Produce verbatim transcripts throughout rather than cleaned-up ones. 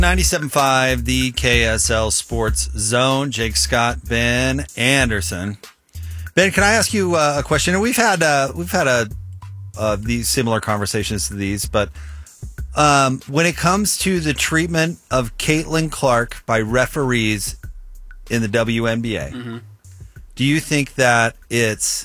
ninety-seven point five, the K S L Sports Zone. Jake Scott, Ben Anderson. Ben, can I ask you uh, a question? And we've had uh, we've had a uh, these similar conversations to these, but um, when it comes to the treatment of Caitlin Clark by referees in the W N B A, mm-hmm. do you think that it's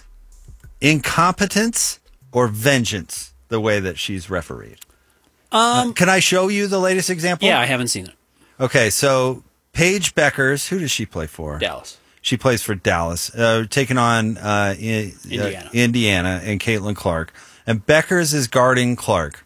incompetence or vengeance the way that she's refereed? Um, uh, can I show you the latest example? Yeah, I haven't seen it. Okay, so Paige Beckers, who does she play for? Dallas. She plays for Dallas, uh, taking on uh, in, Indiana. Uh, Indiana and Caitlin Clark. And Beckers is guarding Clark.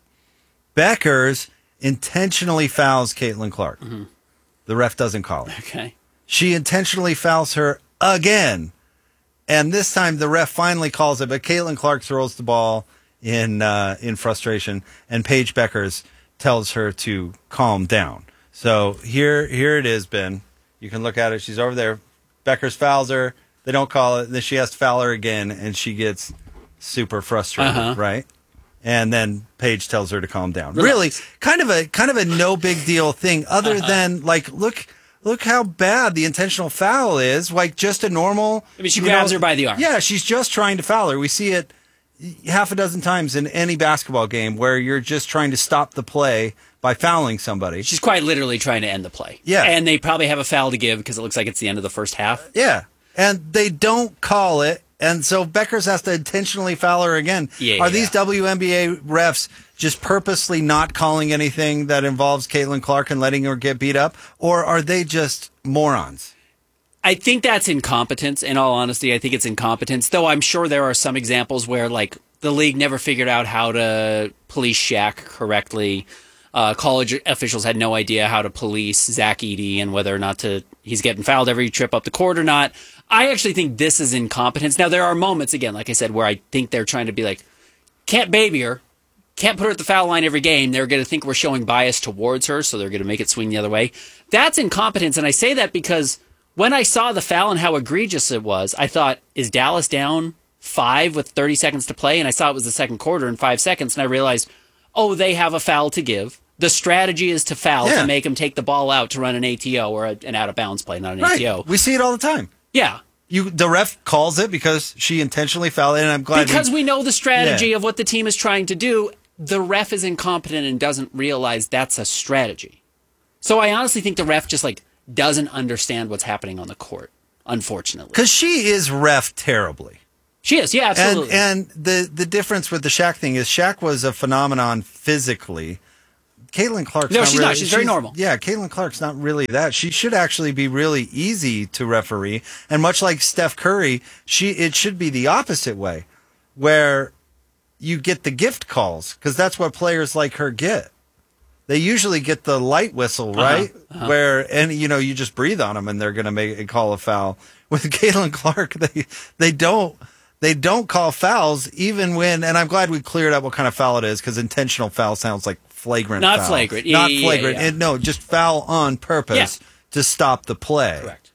Beckers intentionally fouls Caitlin Clark. Mm-hmm. The ref doesn't call it. Okay. She intentionally fouls her again. And this time the ref finally calls it, but Caitlin Clark throws the ball in uh, in frustration, and Paige Beckers tells her to calm down. So here here it is, Ben. You can look at it. She's over there. Beckers fouls her. They don't call it. Then she has to foul her again, and she gets super frustrated, uh-huh. right? And then Paige tells her to calm down. Relax. Really, kind of a kind of a no big deal thing, other uh-huh. than like look look how bad the intentional foul is. Like just a normal. I mean, she grabs know, her by the arm. Yeah, she's just trying to foul her. We see it half a dozen times in any basketball game where you're just trying to stop the play by fouling somebody. She's quite literally trying to end the play. Yeah. And they probably have a foul to give because it looks like it's the end of the first half. Yeah. And they don't call it. And so Beckers has to intentionally foul her again. Yeah, Are yeah. these W N B A refs just purposely not calling anything that involves Caitlin Clark and letting her get beat up? Or are they just morons? I think that's incompetence. In all honesty, I think it's incompetence. Though I'm sure there are some examples where, like, the league never figured out how to police Shaq correctly. Uh, college officials had no idea how to police Zach Edey and whether or not to he's getting fouled every trip up the court or not. I actually think this is incompetence. Now, there are moments, again, like I said, where I think they're trying to be like, can't baby her, can't put her at the foul line every game. They're going to think we're showing bias towards her, so they're going to make it swing the other way. That's incompetence, and I say that because when I saw the foul and how egregious it was, I thought, is Dallas down five with thirty seconds to play? And I saw it was the second quarter in five seconds, and I realized, oh, they have a foul to give. The strategy is to foul yeah. to make them take the ball out to run an A T O or a, an out-of-bounds play, not an right. A T O. We see it all the time. Yeah. You, the ref calls it because she intentionally fouled it, and I'm glad. Because we, we know the strategy yeah. of what the team is trying to do. The ref is incompetent and doesn't realize that's a strategy. So I honestly think the ref just, like, doesn't understand what's happening on the court, unfortunately. Because she is ref terribly. She is, yeah, absolutely. And, and the, the difference with the Shaq thing is Shaq was a phenomenon physically. Caitlin Clark's no, not she's really, not. She's, she's very normal. Yeah, Caitlin Clark's not really that. She should actually be really easy to referee. And much like Steph Curry, she it should be the opposite way, where you get the gift calls, because that's what players like her get. They usually get the light whistle, right? Uh-huh, uh-huh. Where, and you know, you just breathe on them and they're going to make call a foul. With Caitlin Clark, they they don't they don't call fouls even when. And I'm glad we cleared up what kind of foul it is, because intentional foul sounds like flagrant. Not foul. flagrant, yeah, not yeah, flagrant. yeah, yeah. And no, just foul on purpose yeah. to stop the play. Correct.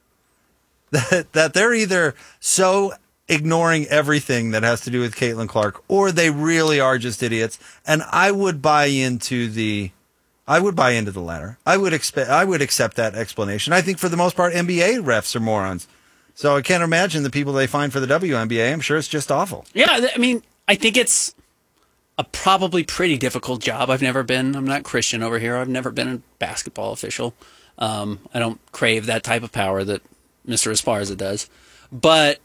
That that they're either so ignoring everything that has to do with Caitlin Clark, or they really are just idiots. And I would buy into the. I would buy into the latter. I would expect. I would accept that explanation. I think for the most part, N B A refs are morons. So I can't imagine the people they find for the W N B A. I'm sure it's just awful. Yeah, I mean, I think it's a probably pretty difficult job. I've never been. I'm not Christian over here. I've never been a basketball official. Um, I don't crave that type of power that Mister Esparza does. But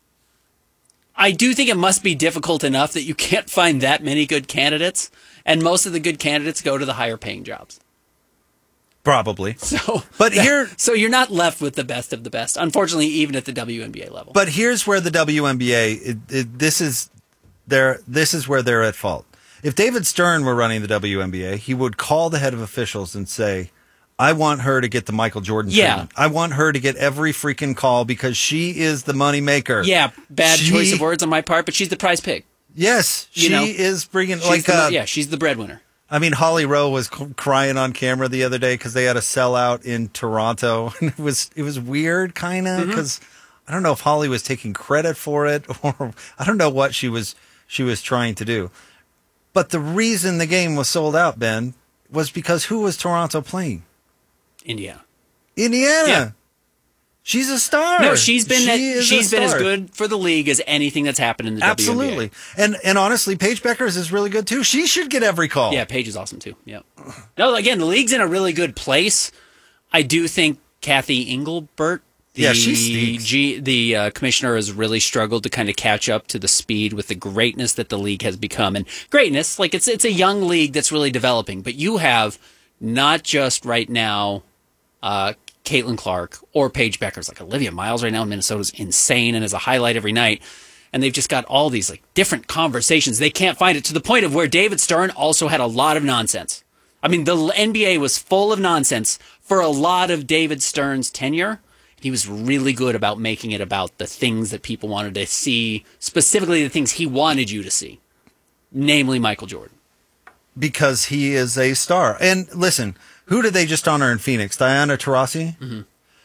I do think it must be difficult enough that you can't find that many good candidates. And most of the good candidates go to the higher paying jobs. Probably. So, but here, so you're not left with the best of the best, unfortunately, even at the W N B A level. But here's where the W N B A, it, it, this is their, this is where they're at fault. If David Stern were running the W N B A, he would call the head of officials and say, I want her to get the Michael Jordan yeah. treatment. I want her to get every freaking call because she is the money maker. Yeah, bad she, choice of words on my part, but she's the prize pig. Yes, you she know, is bringing she's like the, uh, yeah, she's the breadwinner. I mean, Holly Rowe was crying on camera the other day because they had a sellout in Toronto, and it was it was weird, kind of, because mm-hmm. I don't know if Holly was taking credit for it, or I don't know what she was she was trying to do. But the reason the game was sold out, Ben, was because who was Toronto playing? Indiana. Indiana. Yeah. She's a star. No, she's been She that, is she's a been as star. good for the league as anything that's happened in the Absolutely. W N B A. And and honestly, Paige Beckers is really good too. She should get every call. Yeah, Paige is awesome too. Yeah. No, again, the league's in a really good place. I do think Kathy Engelbert, the Yeah, she stinks. G, the uh, commissioner, has really struggled to kind of catch up to the speed with the greatness that the league has become. And greatness, like it's it's a young league that's really developing. But you have not just right now uh, Caitlin Clark or Paige Beckers, like Olivia Miles right now in Minnesota is insane and is a highlight every night. And they've just got all these like different conversations. They can't find it, to the point of where David Stern also had a lot of nonsense. I mean, the N B A was full of nonsense for a lot of David Stern's tenure. He was really good about making it about the things that people wanted to see, specifically the things he wanted you to see, namely Michael Jordan. Because he is a star. And listen, who did they just honor in Phoenix? Diana Taurasi? Mm-hmm.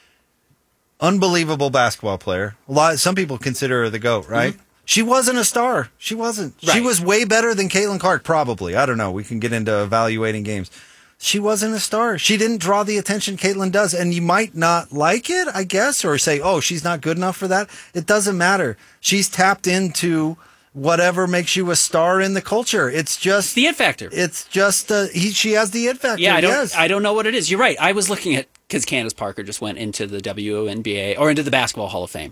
Unbelievable basketball player. A lot. Some people consider her the GOAT, right? Mm-hmm. She wasn't a star. She wasn't. Right. She was way better than Caitlin Clark, probably. I don't know. We can get into evaluating games. She wasn't a star. She didn't draw the attention Caitlin does. And you might not like it, I guess, or say, oh, she's not good enough for that. It doesn't matter. She's tapped into whatever makes you a star in the culture. It's just the it factor. It's just uh, he. She has the it factor. Yeah, I don't. Yes. I don't know what it is. You're right. I was looking at, because Candace Parker just went into the W N B A or into the Basketball Hall of Fame.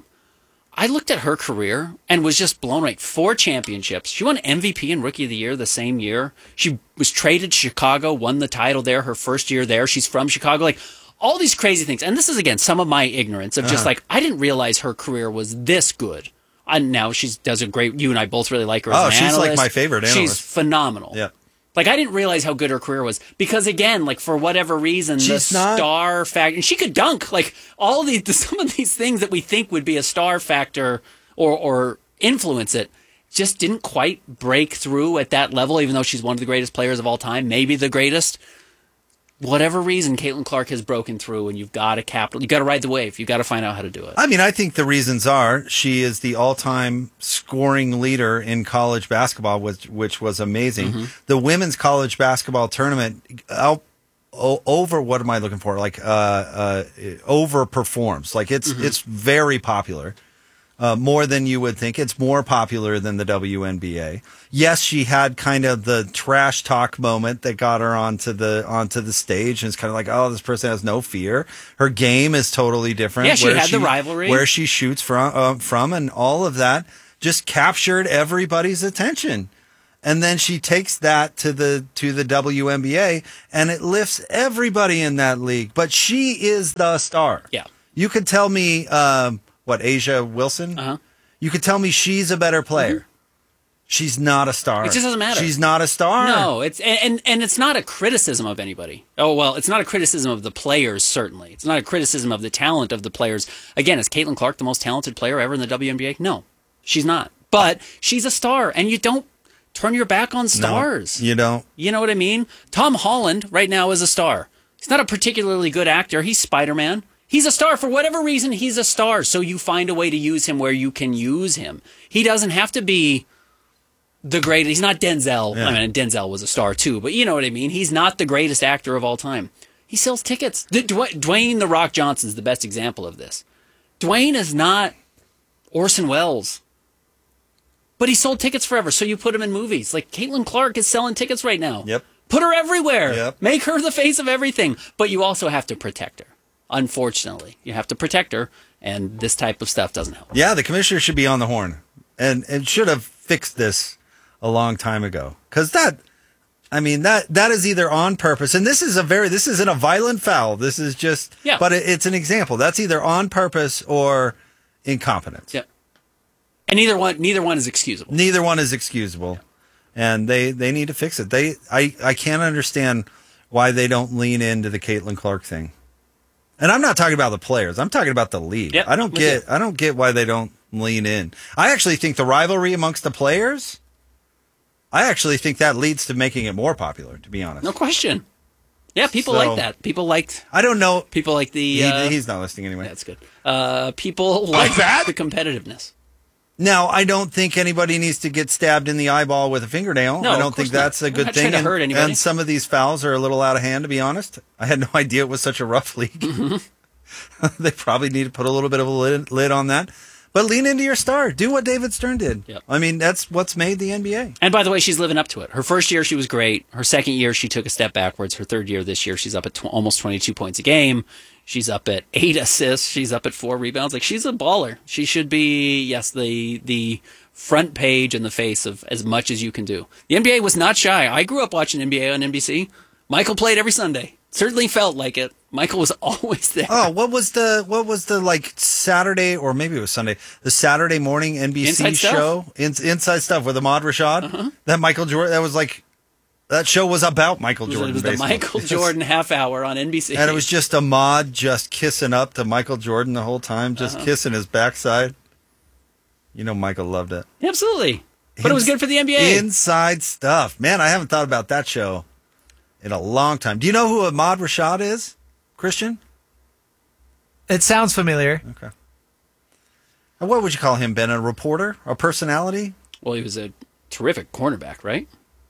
I looked at her career and was just blown away. Four championships. She won M V P and Rookie of the Year the same year. She was traded to Chicago, won the title there her first year there. She's from Chicago. Like all these crazy things. And this is, again, some of my ignorance of just Uh-huh. like, I didn't realize her career was this good. And now she does a great, you and I both really like her as Oh, an she's like analyst. my favorite analyst. She's phenomenal. Yeah. Like, I didn't realize how good her career was because, again, like, for whatever reason, She's the not- star factor, and she could dunk. Like, all these, some of these things that we think would be a star factor or, or influence it just didn't quite break through at that level, even though she's one of the greatest players of all time, maybe the greatest. Whatever reason, Caitlin Clark has broken through, and you've got to capital, you've got to ride the wave. You've got to find out how to do it. I mean, I think the reasons are she is the all-time scoring leader in college basketball, which which was amazing. Mm-hmm. The women's college basketball tournament out o- over what am I looking for? Like uh, uh, overperforms. Like it's Mm-hmm. it's very popular. Uh, more than you would think. It's more popular than the W N B A. Yes, she had kind of the trash talk moment that got her onto the onto the stage, and it's kind of like, oh, this person has no fear. Her game is totally different. Yeah, she where had the rivalry. where she shoots from, uh, from, and all of that just captured everybody's attention. And then she takes that to the to the W N B A, and it lifts everybody in that league. But she is the star. Yeah. You could tell me. Um, What, Asia Wilson? Uh-huh. You could tell me she's a better player. Mm-hmm. She's not a star. It just doesn't matter. She's not a star. No, it's and, and and it's not a criticism of anybody. Oh well, it's not a criticism of the players. Certainly, it's not a criticism of the talent of the players. Again, is Caitlin Clark the most talented player ever in the W N B A? No, she's not. But she's a star, and you don't turn your back on stars. No, you don't. You know what I mean? Tom Holland right now is a star. He's not a particularly good actor. He's Spider-Man. He's a star. For whatever reason, he's a star. So you find a way to use him where you can use him. He doesn't have to be the greatest. He's not Denzel. Yeah. I mean, Denzel was a star too, but you know what I mean? He's not the greatest actor of all time. He sells tickets. D- Dw- Dwayne The Rock Johnson's the best example of this. Dwayne is not Orson Welles, but he sold tickets forever. So you put him in movies. Like Caitlin Clark is selling tickets right now. Yep. Put her everywhere. Yep. Make her the face of everything. But you also have to protect her. Unfortunately, you have to protect her, and this type of stuff doesn't help. Yeah, the commissioner should be on the horn, and and should have fixed this a long time ago. Because that, I mean, that that is either on purpose, and this is a very this isn't a violent foul. This is just, Yeah. But it, it's an example. That's either on purpose or incompetence. Yeah. And neither one, neither one is excusable. Neither one is excusable, and they they need to fix it. They I I can't understand why they don't lean into the Caitlin Clark thing. And I'm not talking about the players. I'm talking about the league. Yep, I don't with get you. I don't get why they don't lean in. I actually think the rivalry amongst the players, I actually think that leads to making it more popular, to be honest. No question. Yeah, people So- like that. People liked I don't know. people like the He, uh, he's not listening anyway. that's good. Uh, people like, that? the competitiveness. Now, I don't think anybody needs to get stabbed in the eyeball with a fingernail. No, I of don't course think that's not. a I'm good not thing. trying to And, hurt anybody. and some of these fouls are a little out of hand, to be honest. I had no idea it was such a rough league. Mm-hmm. They probably need to put a little bit of a lid, lid on that. But lean into your star. Do what David Stern did. Yep. I mean, that's what's made the N B A. And by the way, she's living up to it. Her first year, she was great. Her second year, she took a step backwards. Her third year, this year, she's up at tw- almost twenty-two points a game. She's up at eight assists. She's up at four rebounds. Like, she's a baller. She should be, yes, the the front page and the face of as much as you can do. The N B A was not shy. I grew up watching N B A on N B C. Michael played every Sunday. Certainly felt like it. Michael was always there. Oh, what was the what was the like Saturday or maybe it was Sunday? The Saturday morning N B C Inside Stuff? show, In, Inside Stuff with Ahmad Rashad. Uh-huh. That Michael Jordan. That was like that show was about Michael It was, Jordan. it was the basically. Michael Jordan half hour on N B C. And it was just Ahmad just kissing up to Michael Jordan the whole time, just Uh-huh. kissing his backside. You know, Michael loved it. Absolutely. But it was good for the N B A. Inside Stuff. Man, I haven't thought about that show in a long time. Do you know who Ahmad Rashad is, Christian? It sounds familiar. Okay. And what would you call him, Ben? A reporter? A personality? Well, he was a terrific cornerback, right?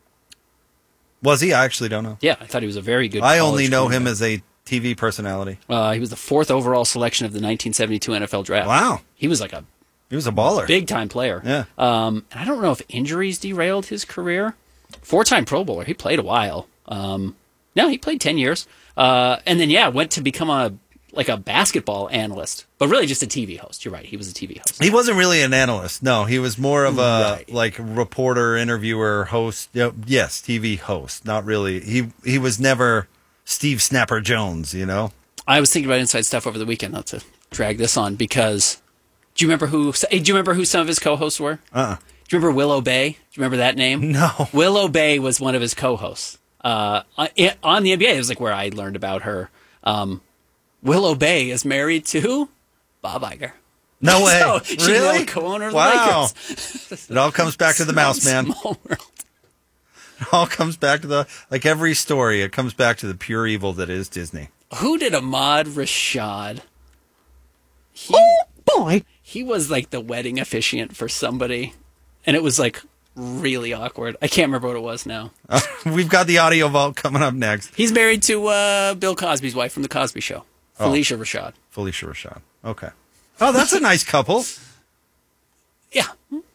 Was he? I actually don't know. Yeah, I thought he was a very good I only college know him cornerback. as a T V personality. Uh, he was the fourth overall selection of the nineteen seventy-two N F L draft. Wow. He was like a He was a baller. big-time player. Yeah. Um, and I don't know if injuries derailed his career. Four-time Pro Bowler. He played a while. Um, no, he played ten years. Uh, and then, yeah, went to become a like a basketball analyst, but really just a T V host. You're right. He was a T V host. He wasn't really an analyst. No, he was more of a Right. like reporter, interviewer, host. You know, yes, T V host. Not really. He he was never Steve Snapper Jones, you know? I was thinking about Inside Stuff over the weekend, not to drag this on, because do you remember who? Hey, do you remember who some of his co-hosts were? Uh-uh. Do you remember Willow Bay? Do you remember that name? No. Willow Bay was one of his co-hosts uh, on the N B A. It was like where I learned about her. Um, Willow Bay is married to Bob Iger. No way. So she's really? now a co-owner of the Wow. Lakers. It all comes back to the mouse, man. Small world. It all comes back to the, like every story, it comes back to the pure evil that is Disney. Who did Ahmad Rashad? He, Oh, boy. he was like the wedding officiant for somebody, and it was like really awkward. I can't remember what it was now. Uh, we've got the audio vault coming up next. He's married to uh, Bill Cosby's wife from The Cosby Show, Felicia Rashad. Felicia Rashad. Okay. Oh, that's a nice couple. Yeah.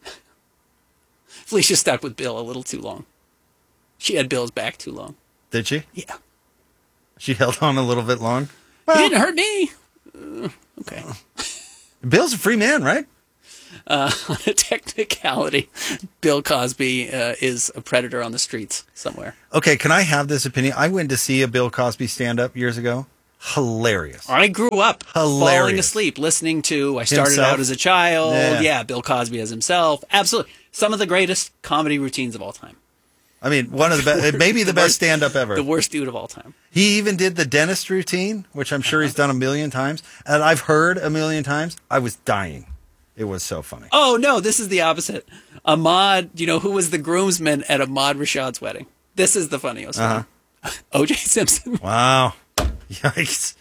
Felicia stuck with Bill a little too long. She had Bill's back too long. Did she? Yeah. She held on a little bit long. He didn't hurt me. Uh, okay. Bill's a free man, right? Uh, on a technicality, Bill Cosby uh, is a predator on the streets somewhere. Okay, can I have this opinion? I went to see a Bill Cosby stand-up years ago. Hilarious. I grew up falling Hilarious. asleep listening to, I started Himself? out as a child. Yeah. Yeah, Bill Cosby as himself. Absolutely. Some of the greatest comedy routines of all time. I mean, one of the best, maybe the best worst- stand-up ever. The worst dude of all time. He even did the dentist routine, which I'm sure he's done a million times, and I've heard a million times. I was dying. It was so funny. Oh, no, this is the opposite. Ahmad, you know, who was the groomsman at Ahmad Rashad's wedding? This is the funniest Uh-huh. one. O J Simpson. Wow. Yikes.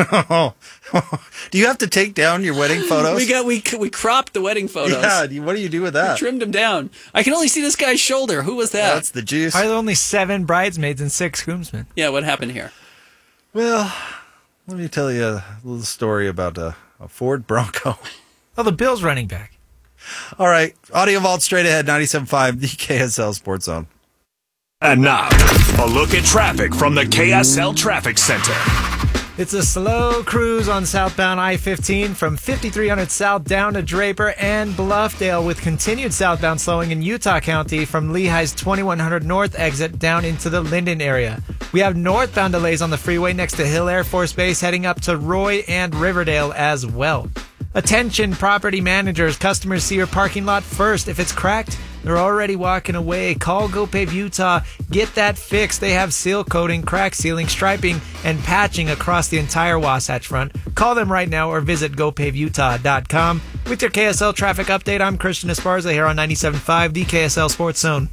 Do you have to take down your wedding photos? We got we we cropped the wedding photos. Yeah, do you- what do you do with that? Trimmed him down. I can only see this guy's shoulder. Who was that? That's the juice. Are there only seven bridesmaids and six groomsmen? Yeah, what happened here? Well, let me tell you a little story about a, a Ford Bronco. Oh, the Bills running back. All right, Audio Vault straight ahead, ninety-seven point five, the K S L Sports Zone. And now, a look at traffic from the K S L Traffic Center. It's a slow cruise on southbound I fifteen from fifty-three hundred south down to Draper and Bluffdale, with continued southbound slowing in Utah County from Lehigh's twenty-one hundred north exit down into the Linden area. We have northbound delays on the freeway next to Hill Air Force Base heading up to Roy and Riverdale as well. Attention property managers, customers see your parking lot first. If it's cracked, they're already walking away. Call GoPave Utah. Get that fixed. They have seal coating, crack sealing, striping, and patching across the entire Wasatch Front. Call them right now or visit go pave utah dot com. With your K S L traffic update, I'm Christian Esparza here on ninety-seven point five, the K S L Sports Zone.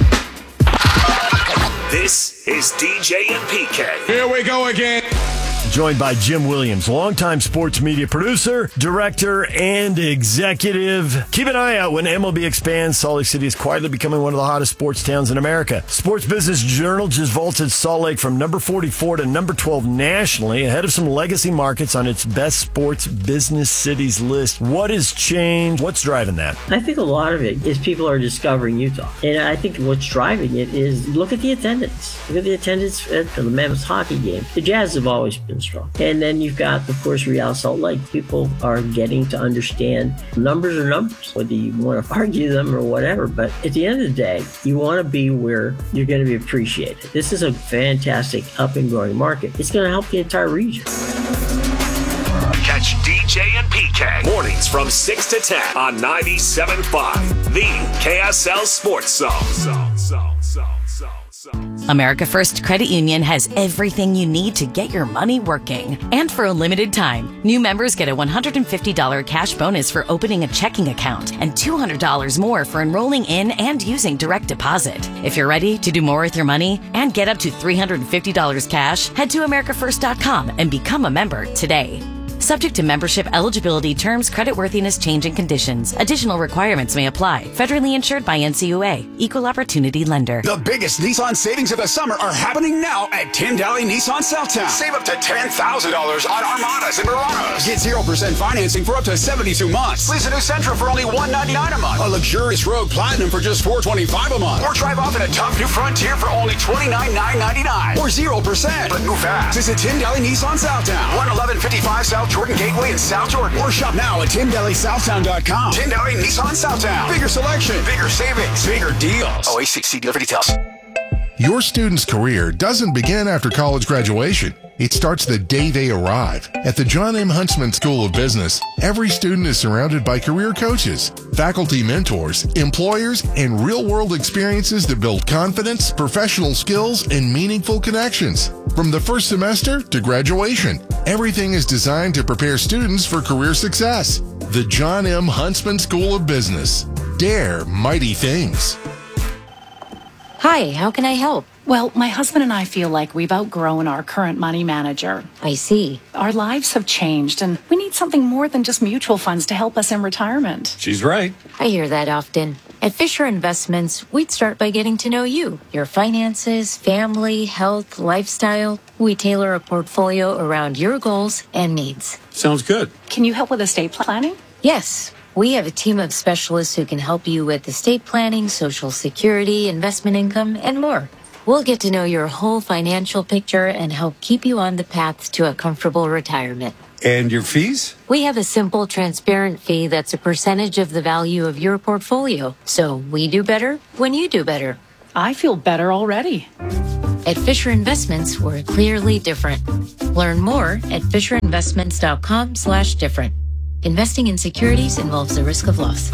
This is D J and P K. Here we go again. joined by Jim Williams, longtime sports media producer, director, and executive. Keep an eye out when M L B expands. Salt Lake City is quietly becoming one of the hottest sports towns in America. Sports Business Journal just vaulted Salt Lake from number forty-four to number twelve nationally, ahead of some legacy markets on its best sports business cities list. What has changed? What's driving that? I think a lot of it is people are discovering Utah. And I think what's driving it is look at the attendance. Look at the attendance at the Mammoth hockey game. The Jazz have always been strong. And then you've got, of course, Real Salt Lake. People are getting to understand numbers are numbers, whether you want to argue them or whatever. But at the end of the day, you want to be where you're going to be appreciated. This is a fantastic up and growing market. It's going to help the entire region. Catch D J and P K mornings from six to ten on ninety-seven point five, the K S L Sports Zone. Zone, zone, zone, zone, zone. America First Credit Union has everything you need to get your money working. And for a limited time, new members get a one hundred fifty dollars cash bonus for opening a checking account and two hundred dollars more for enrolling in and using direct deposit. If you're ready to do more with your money and get up to three hundred fifty dollars cash, head to america first dot com and become a member today. Subject to membership eligibility, terms, creditworthiness, change, and conditions. Additional requirements may apply. Federally insured by N C U A. Equal Opportunity Lender. The biggest Nissan savings of the summer are happening now at Tim Daly Nissan Southtown. Save up to ten thousand dollars on Armadas and Muranos. Get zero percent financing for up to seventy-two months. Lease a new Sentra for only one hundred ninety-nine dollars a month. A luxurious Rogue Platinum for just four hundred twenty-five dollars a month. Or drive off in a tough new Frontier for only twenty-nine thousand nine hundred ninety-nine dollars. Or zero percent. But move fast. Visit Tim Daly Nissan Southtown. one eleven fifty-five South Jordan Gateway in South Jordan. Or shop now at tim daly southtown dot com. Tim Daly Nissan Southtown. Bigger selection, bigger savings, bigger deals. O A six C deal for details. Your student's career doesn't begin after college graduation. It starts the day they arrive. At the John M. Huntsman School of Business, every student is surrounded by career coaches, faculty mentors, employers, and real-world experiences that build confidence, professional skills, and meaningful connections. From the first semester to graduation, everything is designed to prepare students for career success. The John M. Huntsman School of Business. Dare mighty things. Hi, how can I help? Well, my husband and I feel like we've outgrown our current money manager. I see. Our lives have changed, and we need something more than just mutual funds to help us in retirement. She's right. I hear that often. At Fisher Investments, we'd start by getting to know you, your finances, family, health, lifestyle. We tailor a portfolio around your goals and needs. Sounds good. Can you help with estate planning? Yes. We have a team of specialists who can help you with estate planning, Social Security, investment income, and more. We'll get to know your whole financial picture and help keep you on the path to a comfortable retirement. And your fees? We have a simple, transparent fee that's a percentage of the value of your portfolio. So we do better when you do better. I feel better already. At Fisher Investments, we're clearly different. Learn more at fisher investments dot com slash different. Investing in securities involves the risk of loss.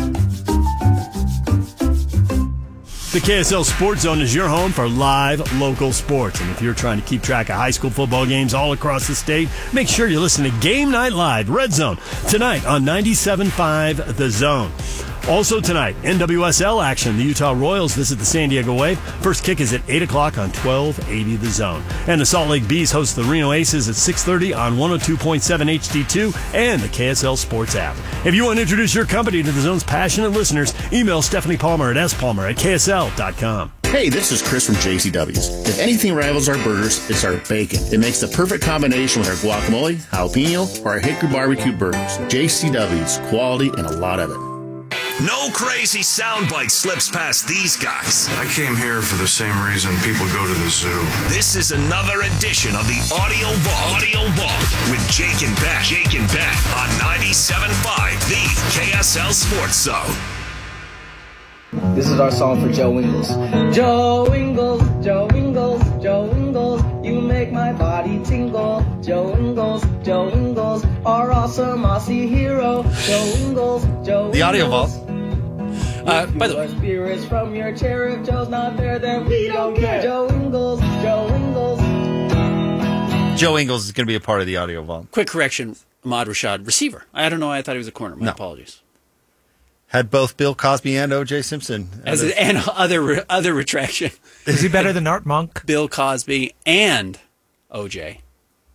The K S L Sports Zone is your home for live local sports. And if you're trying to keep track of high school football games all across the state, make sure you listen to Game Night Live, Red Zone, tonight on ninety-seven point five The Zone. Also tonight, N W S L action. The Utah Royals visit the San Diego Wave. First kick is at eight o'clock on twelve eighty The Zone. And the Salt Lake Bees host the Reno Aces at six thirty on one oh two point seven H D two and the K S L Sports app. If you want to introduce your company to the Zone's passionate listeners, email Stephanie Palmer at s palmer at k s l dot com. Hey, this is Chris from J C W's. If anything rivals our burgers, it's our bacon. It makes the perfect combination with our guacamole, jalapeno, or our hickory barbecue burgers. J C W's, quality and a lot of it. No crazy soundbite slips past these guys. I came here for the same reason people go to the zoo. This is another edition of the Audio Vault. Audio Vault with Jake and Ben. Jake and Ben on ninety-seven point five, the K S L Sports Zone. This is our song for Joe Ingles. Joe Ingles, Joe Ingles, Joe Ingles, you make my body tingle. Joe Ingles, Joe Ingles, our awesome Aussie hero. Joe Ingles, Joe The Audio Ingles. Vault. Uh, by the way, spirits from your chair. If Joe's not there, then we don't care. Joe Ingles, Joe Ingles. Joe Ingles is going to be a part of the Audio Vault. Quick correction, Ahmad Rashad, receiver. I don't know why I thought he was a corner. My No. apologies. Had both Bill Cosby and O J Simpson. As a, and other other retraction. Is he better than Art Monk? Bill Cosby and O J.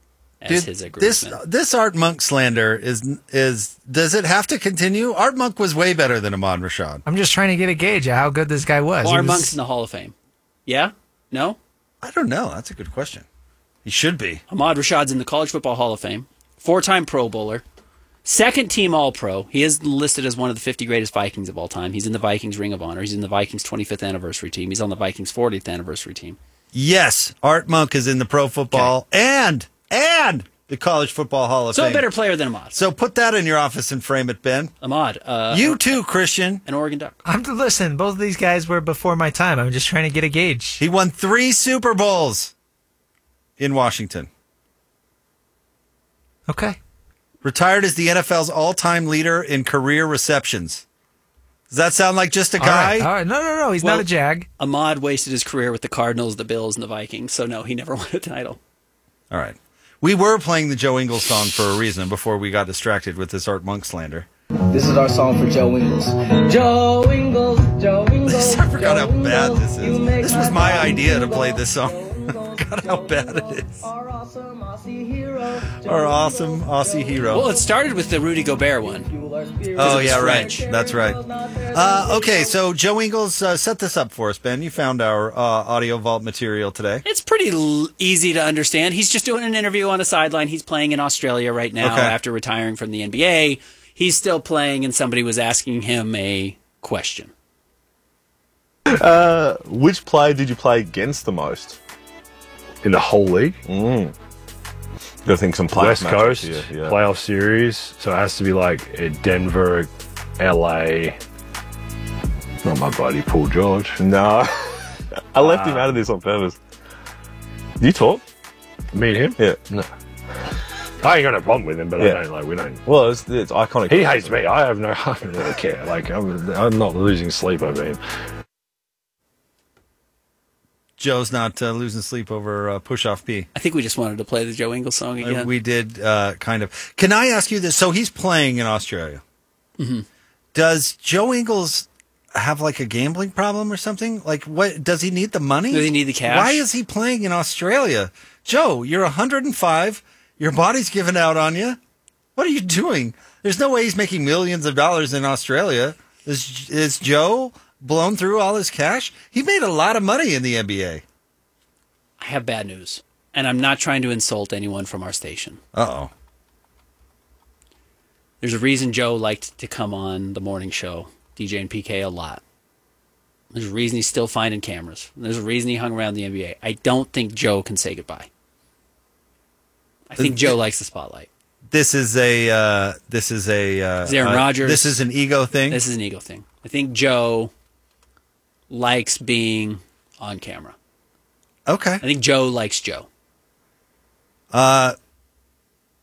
as Dude, his this groomsman. this Art Monk slander is is does it have to continue? Art Monk was way better than Ahmad Rashad. I'm just trying to get a gauge of how good this guy was. Well, He Art was- Monk's in the Hall of Fame. Yeah? No? I don't know. That's a good question. He should be. Ahmad Rashad's in the College Football Hall of Fame. Four-time Pro Bowler. Second team All-Pro. He is listed as one of the fifty greatest Vikings of all time. He's in the Vikings Ring of Honor. He's in the Vikings twenty-fifth anniversary team. He's on the Vikings fortieth anniversary team. Yes, Art Monk is in the Pro Football and and the College Football Hall of So Fame. a better player than Ahmad. So put that in your office and frame it, Ben. Ahmad. Uh, You too, Christian. An Oregon Duck. I'm listen. Both of these guys were before my time. I'm just trying to get a gauge. He won three Super Bowls in Washington. Okay. Retired as the N F L's all-time leader in career receptions. Does that sound like just a All guy? right, all right. No, no, no. He's Well, not a Jag. Ahmad wasted his career with the Cardinals, the Bills, and the Vikings. So no, he never won a title. All right. We were playing the Joe Ingles song for a reason before we got distracted with this Art Monk slander. This is our song for Joe Ingles. Joe Ingles, Joe Ingles. I forgot how bad this You is. make This was my my body idea to tingle. play this song. God, how bad it is. Our awesome Aussie hero. Our awesome Aussie hero. Well, it started with the Rudy Gobert one. Oh, was yeah, French. right. That's right. Uh, okay, so Joe Ingles, uh, set this up for us, Ben. You found our uh, Audio Vault material today. It's pretty l- easy to understand. He's just doing an interview on the sideline. He's playing in Australia right now Okay. after retiring from the N B A. He's still playing, and somebody was asking him a question. Uh, which player did you play against the most? In the whole league? Mm. Gotta think some playoff West matchups Coast, here, yeah. playoff series. So it has to be like uh, Denver, L A. Not my buddy Paul George. No. I left him Uh, out of this on purpose. Do you talk? Me and him? Yeah. No. I ain't got no problem with him, but Yeah. I don't like, we don't. Well, it's, it's iconic. He hates me. I have no, I don't really care. Like, I'm, I'm not losing sleep over him. Joe's not uh, losing sleep over uh, Push Off P. I think we just wanted to play the Joe Ingles song Uh, again. We did, uh, kind of. Can I ask you this? So he's playing in Australia. Mm-hmm. Does Joe Ingles have like a gambling problem or something? Like, what does he need the money? Does he need the cash? Why is he playing in Australia? Joe, you're one hundred five. Your body's giving out on you. What are you doing? There's no way he's making millions of dollars in Australia. Is is Joe blown through all his cash? He made a lot of money in the N B A. I have bad news, and I'm not trying to insult anyone from our station. Uh-oh. There's a reason Joe liked to come on the morning show, DJing P K a lot. There's a reason he's still finding cameras. There's a reason he hung around the N B A. I don't think Joe can say goodbye. I think Joe likes the spotlight. This is a uh, this is a uh, It's Aaron uh, Rodgers. This is an ego thing. This is an ego thing. I think Joe likes being on camera. Okay. I think Joe likes Joe. Uh,